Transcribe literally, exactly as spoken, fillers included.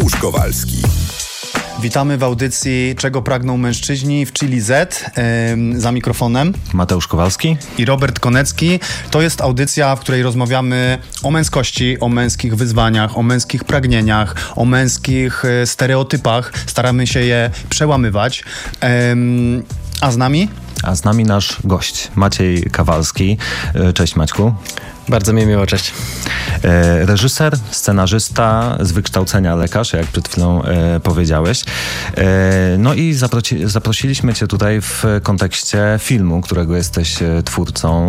Mateusz Kowalski. Witamy w audycji Czego pragną mężczyźni w Chili Z. Yy, za mikrofonem Mateusz Kowalski i Robert Konecki. To jest audycja, w której rozmawiamy o męskości, o męskich wyzwaniach, o męskich pragnieniach, o męskich y, stereotypach. Staramy się je przełamywać. Yy, a z nami? A z nami nasz gość, Maciej Kawalski. Cześć Maćku. Bardzo mi miło, cześć. E, reżyser, scenarzysta, z wykształcenia lekarz, jak przed chwilą e, powiedziałeś. E, no i zaprosi, zaprosiliśmy cię tutaj w kontekście filmu, którego jesteś twórcą.